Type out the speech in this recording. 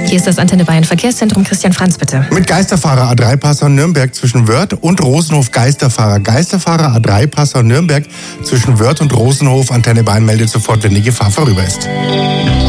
Hier ist das Antenne Bayern Verkehrszentrum. Christian Franz, bitte. Mit Geisterfahrer A3 Passau Nürnberg zwischen Wörth und Rosenhof Geisterfahrer. Geisterfahrer A3 Passau Nürnberg zwischen Wörth und Rosenhof. Antenne Bayern meldet sofort, wenn die Gefahr vorüber ist.